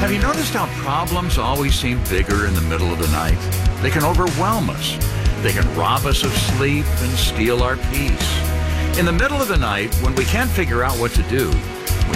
Have you noticed how problems always seem bigger in the middle of the night? They can overwhelm us. They can rob us of sleep and steal our peace. In the middle of the night, when we can't figure out what to do,